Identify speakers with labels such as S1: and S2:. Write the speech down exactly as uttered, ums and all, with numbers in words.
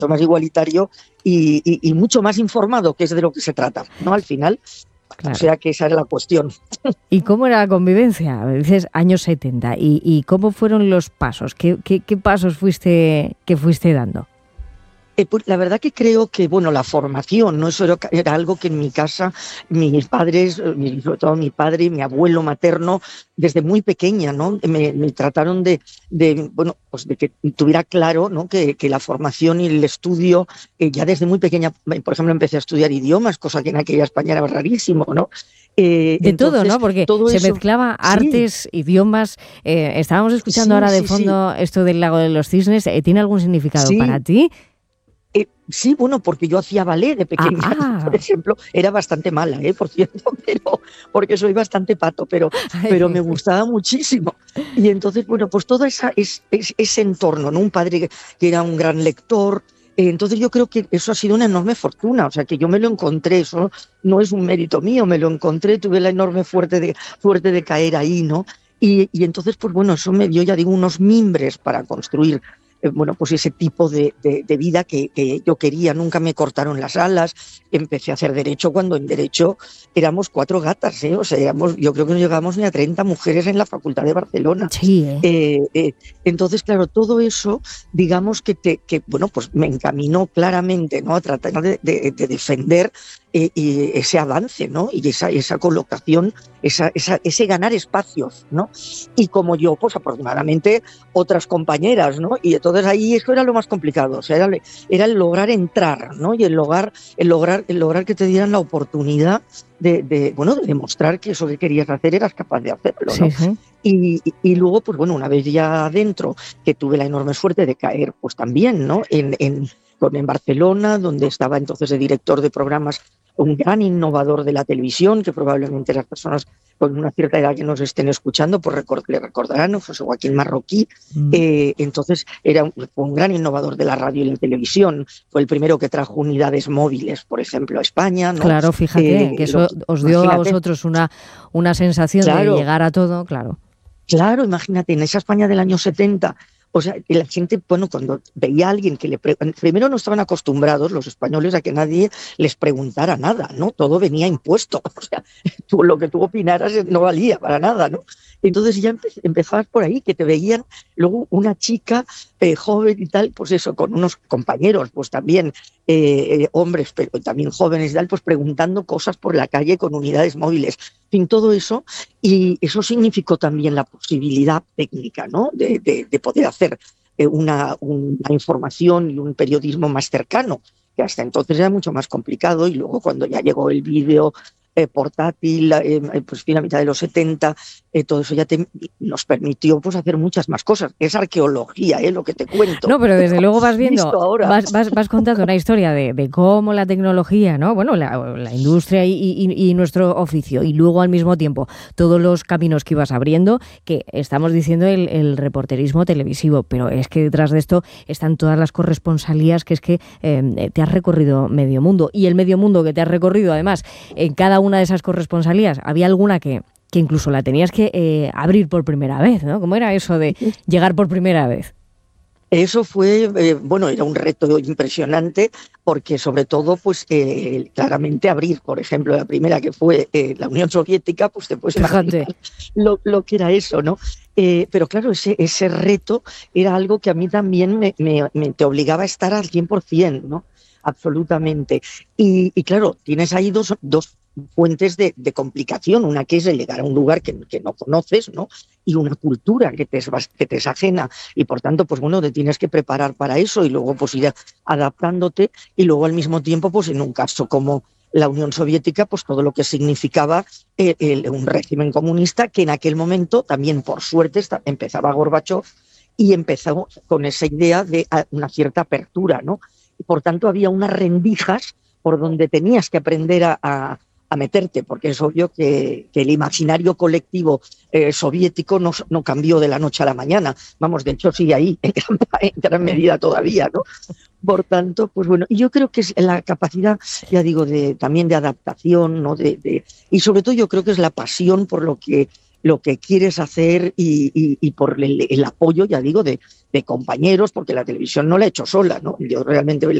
S1: mucho más igualitario y, y, y mucho más informado, que es de lo que se trata, ¿no? Al final, claro. O sea que esa es la cuestión.
S2: ¿Y cómo era la convivencia? Dices años setenta. ¿Y, y cómo fueron los pasos? ¿Qué, qué, qué pasos fuiste, que fuiste dando?
S1: Eh, pues la verdad que creo que, bueno, la formación, ¿no? Eso era, era algo que en mi casa, mis padres, sobre todo mi padre y mi abuelo materno, desde muy pequeña, ¿no? Me, me trataron de, de, bueno, pues de que tuviera claro, ¿no? Que, que la formación y el estudio, eh, ya desde muy pequeña, por ejemplo, empecé a estudiar idiomas, cosa que en aquella España era rarísimo, ¿no?
S2: Eh, de entonces, todo, ¿no? Porque todo se eso, mezclaba artes, sí. idiomas. Eh, estábamos escuchando sí, ahora de sí, fondo sí. esto del lago de los cisnes. Eh, ¿Tiene algún significado sí. para ti?
S1: Eh, sí, bueno, porque yo hacía ballet de pequeña, ah, por ejemplo, era bastante mala, ¿eh? Por cierto, pero porque soy bastante pato, pero, pero me gustaba muchísimo. Y entonces, bueno, pues todo esa, es, es, ese entorno, ¿no? Un padre que era un gran lector. Eh, entonces yo creo que eso ha sido una enorme fortuna, o sea, que yo me lo encontré, eso no es un mérito mío, me lo encontré, tuve la enorme suerte de, suerte de caer ahí, ¿no? Y, y entonces, pues bueno, eso me dio, ya digo, unos mimbres para construir bueno, pues ese tipo de, de, de vida que, que yo quería. Nunca me cortaron las alas, empecé a hacer derecho cuando en derecho éramos cuatro gatas, ¿eh? O sea, éramos, yo creo que no llegamos ni a treinta mujeres en la Facultad de Barcelona.
S2: Sí, ¿eh?
S1: Eh, eh, entonces, claro, todo eso, digamos que, te, que bueno, pues me encaminó claramente, ¿no? A tratar de, de, de defender eh, y ese avance, ¿no? Y esa, esa colocación, esa, esa, ese ganar espacios, ¿no? Y como yo, pues afortunadamente otras compañeras, ¿no? Y entonces ahí eso era lo más complicado, o sea, era, era el lograr entrar, ¿no? Y el lograr, el lograr, el lograr que te dieran la oportunidad de, de, bueno, de demostrar que eso que querías hacer eras capaz de hacerlo, ¿no?
S2: Sí, sí.
S1: Y, y, y luego, pues bueno, una vez ya adentro, que tuve la enorme suerte de caer, pues también, ¿no? En, en, en Barcelona, donde estaba entonces de director de programas, un gran innovador de la televisión, que probablemente las personas con una cierta edad que nos estén escuchando, pues record, le recordarán, José Joaquín Marroquí. Mm. Eh, entonces era un, un gran innovador de la radio y la televisión, fue el primero que trajo unidades móviles, por ejemplo, a España, ¿no?
S2: Claro, fíjate, eh, que eso los, os dio imagínate. a vosotros una, una sensación claro, de llegar a todo, claro.
S1: Claro, imagínate, en esa España del año setenta, o sea, la gente, bueno, cuando veía a alguien que le... Pre- primero no estaban acostumbrados los españoles a que nadie les preguntara nada, ¿no? Todo venía impuesto, o sea, tú, lo que tú opinaras no valía para nada, ¿no? Entonces ya empe- empezabas por ahí, que te veían luego una chica eh, joven y tal, pues eso, con unos compañeros, pues también eh, eh, hombres, pero también jóvenes y tal, pues preguntando cosas por la calle con unidades móviles. En fin, todo eso, y eso significó también la posibilidad técnica, ¿no? De, de, de poder hacer eh, una, una información y un periodismo más cercano, que hasta entonces era mucho más complicado, y luego cuando ya llegó el vídeo eh, portátil, eh, pues fin, a mitad de los setenta, eh, todo eso ya te, nos permitió pues hacer muchas más cosas. Es arqueología, eh, lo que te cuento.
S2: No, pero desde luego vas viendo, vas, vas, vas contando una historia de, de cómo la tecnología, ¿no? Bueno, la, la industria y, y, y nuestro oficio, y luego al mismo tiempo todos los caminos que ibas abriendo, que estamos diciendo el, el reporterismo televisivo, pero es que detrás de esto están todas las corresponsalías, que es que eh, te has recorrido medio mundo, y el medio mundo que te has recorrido, además, en cada una de esas corresponsalías, había alguna que, que incluso la tenías que eh, abrir por primera vez, ¿no? ¿Cómo era eso de llegar por primera vez?
S1: Eso fue, eh, bueno, era un reto impresionante, porque sobre todo, pues eh, claramente abrir, por ejemplo, la primera que fue eh, la Unión Soviética, pues te puedes imaginar lo, lo que era eso, ¿no? Eh, pero claro, ese, ese reto era algo que a mí también me, me, me te obligaba a estar al cien por ciento, ¿no? Absolutamente. Y, y claro, tienes ahí dos, dos fuentes de, de complicación, una que es el llegar a un lugar que, que no conoces, ¿no? Y una cultura que te, es, que te es ajena, y por tanto, pues bueno, te tienes que preparar para eso y luego pues ir adaptándote, y luego al mismo tiempo, pues en un caso como la Unión Soviética, pues todo lo que significaba el, el, un régimen comunista, que en aquel momento también, por suerte, está, empezaba Gorbachov y empezó con esa idea de una cierta apertura, ¿no? Y por tanto había unas rendijas por donde tenías que aprender a, a, a meterte, porque es obvio que, que el imaginario colectivo eh, soviético no, no cambió de la noche a la mañana. Vamos, de hecho sigue ahí en gran, en gran medida todavía, ¿no? Por tanto, pues bueno, y yo creo que es la capacidad, ya digo, de, también de adaptación, ¿no? De, de, y sobre todo yo creo que es la pasión por lo que lo que quieres hacer y, y, y por el, el apoyo, ya digo, de, de compañeros, porque la televisión no la he hecho sola, ¿no? Yo realmente